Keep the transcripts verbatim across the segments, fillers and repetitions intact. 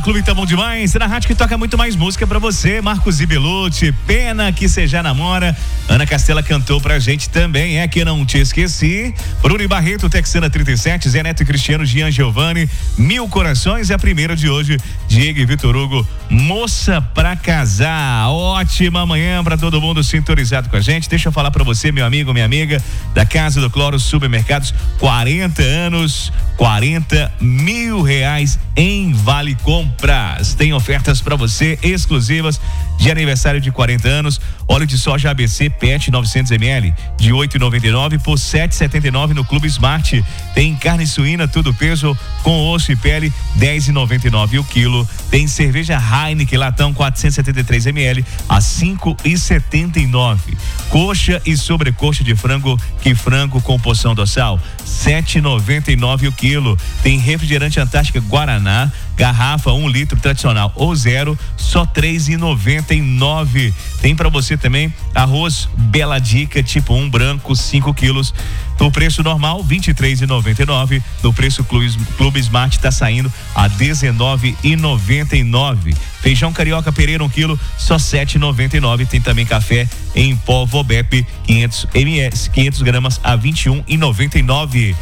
Clube Tá Bom Demais, na rádio que toca muito mais música pra você. Marcos e Belucci, Pena que Cê Já Namora. Ana Castela cantou pra gente também, é que não te esqueci. Bruno e Barreto, Texana trinta e sete, Zé Neto e Cristiano, Gian Giovanni, Mil Corações. É a primeira de hoje, Diego e Vitor Hugo, Moça pra Casar. Ótima manhã pra todo mundo sintonizado com a gente. Deixa eu falar pra você, meu amigo, minha amiga, da Casa do Cloro Supermercados, quarenta anos, quarenta mil reais em Vale Compras. Tem ofertas para você exclusivas de aniversário de quarenta anos. Óleo de soja A B C Pet novecentos mililitros de oito e noventa e nove por sete e setenta e nove no Clube Smart. Tem carne suína tudo peso com osso e pele dez e noventa e nove o quilo. Tem cerveja Heineken latão quatrocentos e setenta e três mililitros a cinco e setenta e nove. Coxa e sobrecoxa de frango que frango com porção dorsal sete e noventa e nove o quilo. Tem refrigerante Antártica Guaraná garrafa um litro tradicional ou zero só três e noventa e nove. Tem para você também arroz Bela Dica tipo um branco cinco quilos no preço normal vinte e três e noventa e nove. No preço Clube, Clube Smart tá saindo a dezenove e noventa e nove. Feijão carioca Pereira um quilo só sete e noventa e nove. Tem também café em pó Vobep quinhentos mililitros, quinhentos gramas a vinte e um e noventa e nove.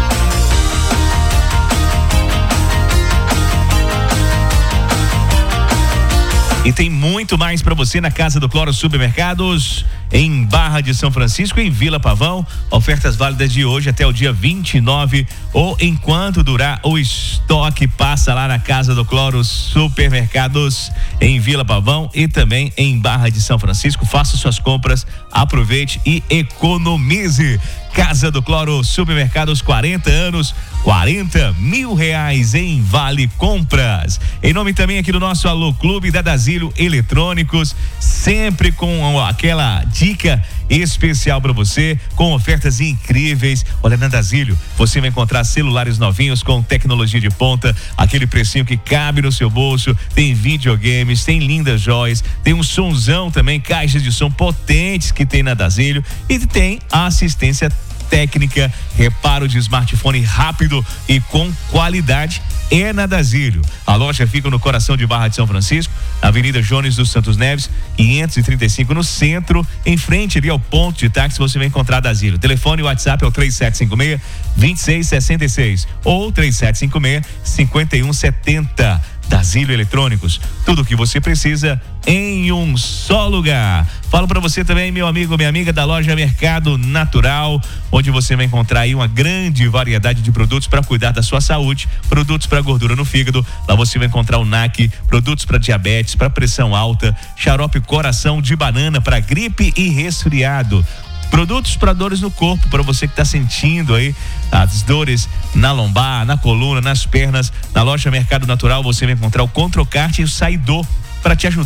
E tem muito mais para você na Casa do Cloro Supermercados, em Barra de São Francisco, em Vila Pavão. Ofertas válidas de hoje até o dia vinte e nove ou enquanto durar o estoque. Passa lá na Casa do Cloro Supermercados, em Vila Pavão e também em Barra de São Francisco. Faça suas compras, aproveite e economize. Casa do Cloro Supermercados, quarenta anos, quarenta mil reais em Vale Compras. Em nome também aqui do nosso Alô Clube da Dasílio Eletrônicos, sempre com aquela dica especial para você, com ofertas incríveis. Olha, na Dasílio você vai encontrar celulares novinhos com tecnologia de ponta, aquele precinho que cabe no seu bolso. Tem videogames, tem lindas joias, tem um sonzão também, caixas de som potentes que tem na Dasílio e tem a assistência técnica, reparo de smartphone rápido e com qualidade é na Dasílio. A loja fica no coração de Barra de São Francisco, Avenida Jones dos Santos Neves, quinhentos e trinta e cinco no centro, em frente ali ao ponto de táxi você vai encontrar a Dasílio. Telefone e WhatsApp é o três sete cinco seis, dois seis seis seis ou três sete cinco seis, cinco um sete zero. Dasílio Eletrônicos, tudo o que você precisa em um só lugar. Falo para você também, meu amigo, minha amiga, da loja Mercado Natural, onde você vai encontrar aí uma grande variedade de produtos para cuidar da sua saúde, produtos para gordura no fígado. Lá você vai encontrar o N A C, produtos para diabetes, para pressão alta, xarope coração de banana para gripe e resfriado. Produtos para dores no corpo, para você que está sentindo aí as dores na lombar, na coluna, nas pernas. Na loja Mercado Natural você vai encontrar o Controcart e o Saidor para te ajudar